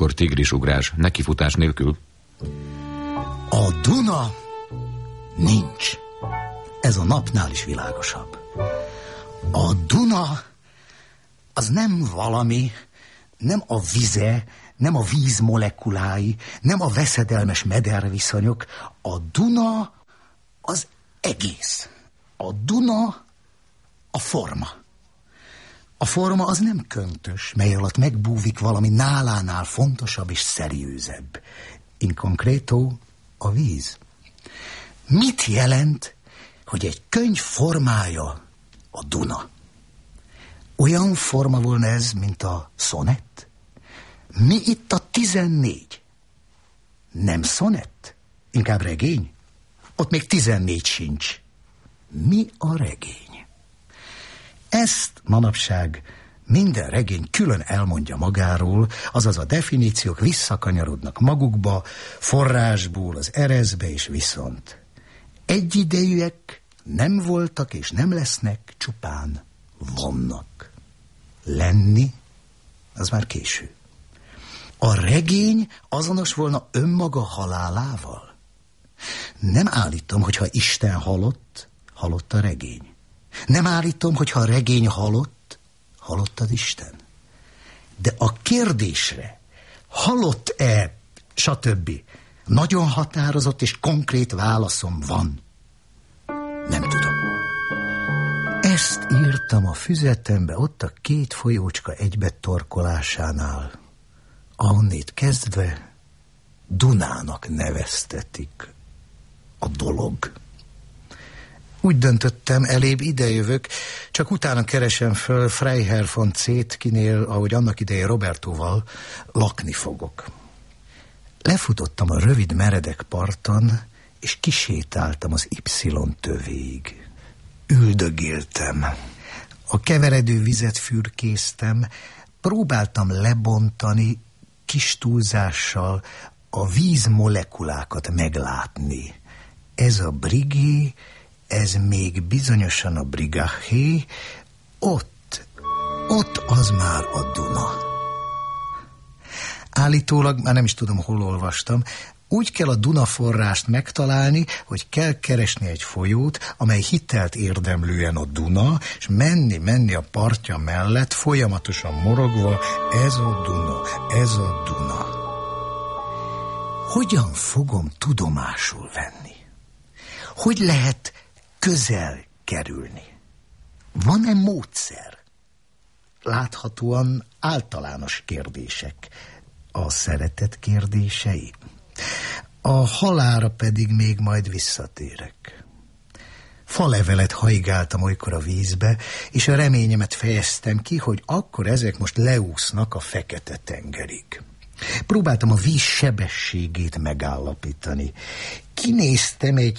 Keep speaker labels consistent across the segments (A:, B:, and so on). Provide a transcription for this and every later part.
A: Akkor tigrisugrás, nekifutás nélkül.
B: A Duna nincs. Ez a napnál is világosabb. A Duna az nem valami, nem a vize, nem a víz molekulái, nem a veszedelmes mederviszonyok. A Duna az egész. A Duna a forma. A forma az nem köntös, mely alatt megbúvik valami nálánál fontosabb és szeriőzebb. In concreto a víz. Mit jelent, hogy egy könyv formája a Duna? Olyan forma volna ez, mint a szonett? Mi itt a 14? Nem szonett? Inkább regény? Ott még 14 sincs. Mi a regény? Ezt manapság minden regény külön elmondja magáról, azaz a definíciók visszakanyarodnak magukba, forrásból az ereszbe és viszont. Egyidejűek nem voltak és nem lesznek, csupán vannak. Lenni, az már késő. A regény azonos volna önmaga halálával? Nem állítom, hogyha Isten halott, halott a regény. Nem állítom, hogyha a regény halott, halott az Isten. De a kérdésre, halott-e, stb. Nagyon határozott és konkrét válaszom van. Nem tudom. Ezt írtam a füzetembe ott a 2 folyócska egybetorkolásánál, ahonnét kezdve Dunának neveztetik a dolog. Úgy döntöttem, elébb idejövök, csak utána keresem föl Freiherr von Zetkinél, ahogy annak idején Robertóval lakni fogok. Lefutottam a rövid meredek parton, és kisétáltam az Y-tövéig. Üldögéltem. A keveredő vizet fürkésztem, próbáltam lebontani kis túlzással a víz molekulákat meglátni. Ez a Brigé, ez még bizonyosan a Brigaché, ott az már a Duna. Állítólag, már nem is tudom, hol olvastam, úgy kell a Duna forrást megtalálni, hogy kell keresni egy folyót, amely hitelt érdemlően a Duna, és menni a partja mellett, folyamatosan morogva, ez a Duna, ez a Duna. Hogyan fogom tudomásul venni? Hogy lehet közel kerülni? Van-e módszer? Láthatóan általános kérdések. A szeretet kérdései. A halálra pedig még majd visszatérek. Falevelet haigáltam olykor a vízbe, és a reményemet fejeztem ki, hogy akkor ezek most leúsznak a Fekete-tengerig. Próbáltam a víz sebességét megállapítani. Kinéztem egy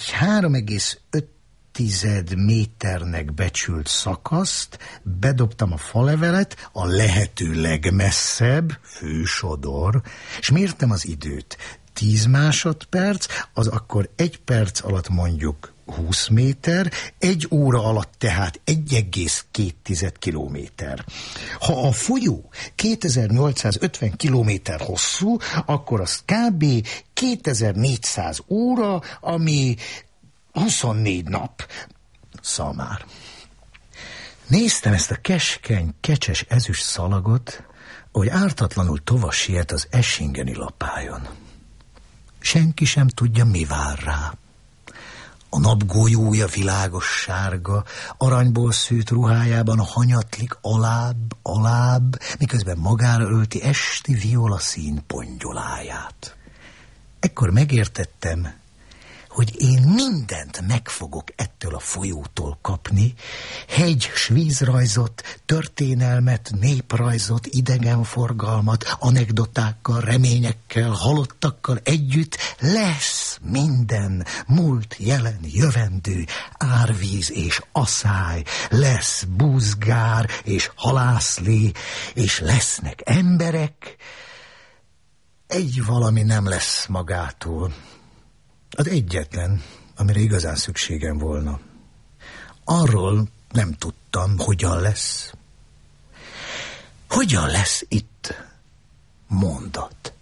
B: 3,5 méternek becsült szakaszt, bedobtam a falevelet a lehető legmesszebb, fősodor, és mértem az időt. 10 másodperc, az akkor 1 perc alatt mondjuk 20 méter, 1 óra alatt tehát 1,2 kilométer. Ha a folyó 2850 kilométer hosszú, akkor az kb. 2400 óra, ami 24 nap. Szamár. Néztem ezt a keskeny, kecses ezüst szalagot, ahogy ártatlanul tova siet az Eschingeni lapályon. Senki sem tudja, mi vár rá. A napgolyója világos sárga, aranyból szőtt ruhájában hanyatlik alább, miközben magára ölti esti violaszín pongyoláját. Ekkor megértettem, hogy én mindent meg fogok ettől a folyótól kapni, hegy, s vízrajzot, történelmet, néprajzot, idegenforgalmat, anekdotákkal, reményekkel, halottakkal együtt lesz minden, múlt, jelen, jövendő, árvíz és aszály, lesz búzgár és halászlé, és lesznek emberek. Egy valami nem lesz magától. Az egyetlen, amire igazán szükségem volna. Arról nem tudtam, hogyan lesz. Hogyan lesz itt, mondat.